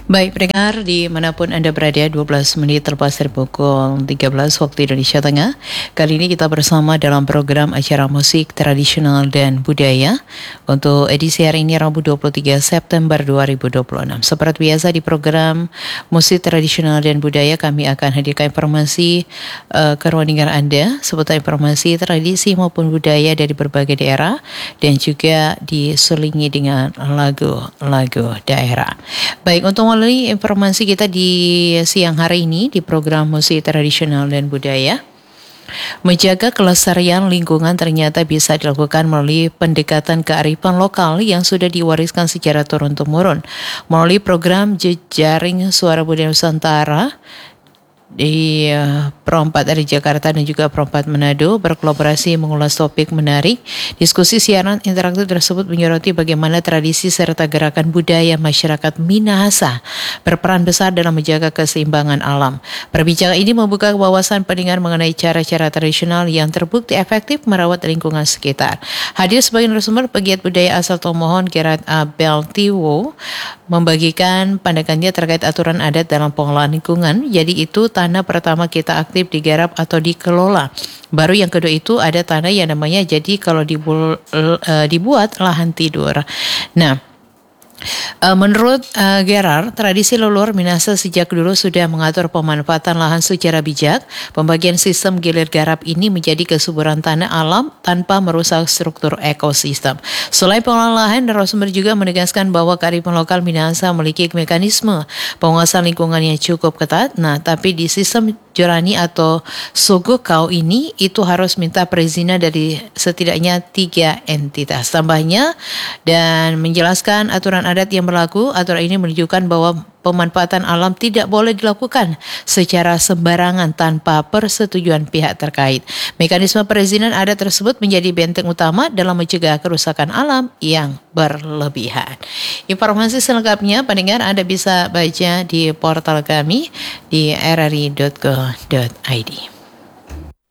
Baik, pendengar dimanapun Anda berada, 12 menit terlepas dari pukul 13 waktu Indonesia Tengah. Kali ini kita bersama dalam program acara musik tradisional dan budaya untuk edisi hari ini Rabu 23 September 2026. Seperti biasa di program musik tradisional dan budaya kami akan hadirkan informasi ke ruang dengar Anda seputar informasi tradisi maupun budaya dari berbagai daerah dan juga diselingi dengan lagu-lagu daerah. Baik, untuk melalui informasi kita di siang hari ini di program musik tradisional dan budaya, menjaga kelestarian lingkungan ternyata bisa dilakukan melalui pendekatan kearifan lokal yang sudah diwariskan secara turun-temurun melalui program Jejaring Suara Budaya Nusantara di Pro 4 dari Jakarta dan juga Pro 4 Manado berkolaborasi mengulas topik menarik. Diskusi siaran interaktif tersebut menyoroti bagaimana tradisi serta gerakan budaya masyarakat Minahasa berperan besar dalam menjaga keseimbangan alam. Perbincangan ini membuka wawasan pendengar mengenai cara-cara tradisional yang terbukti efektif merawat lingkungan sekitar. Hadir sebagai narasumber pegiat budaya asal Tomohon, Gerard Abel Tiwo, membagikan pandangannya terkait aturan adat dalam pengelolaan lingkungan. Jadi itu tanah pertama kita aktif digarap atau dikelola. Baru yang kedua itu ada tanah yang namanya jadi kalau dibuat lahan tidur. Nah, menurut Gerard, tradisi leluhur Minahasa sejak dulu sudah mengatur pemanfaatan lahan secara bijak. Pembagian sistem gilir garap ini menjadi kesuburan tanah alam tanpa merusak struktur ekosistem. Selain pengelolaan lahan, narasumber juga menegaskan bahwa kearifan lokal Minahasa memiliki mekanisme penguasaan lingkungan yang cukup ketat. Nah, tapi di sistem Jorani atau Sogokau ini itu harus minta perizinan dari setidaknya 3 entitas. Tambahnya dan menjelaskan aturan adat yang berlaku, aturan ini menunjukkan bahwa pemanfaatan alam tidak boleh dilakukan secara sembarangan tanpa persetujuan pihak terkait. Mekanisme perizinan adat tersebut menjadi benteng utama dalam mencegah kerusakan alam yang berlebihan. Informasi selengkapnya pendengar Anda bisa baca di portal kami di rri.go.id.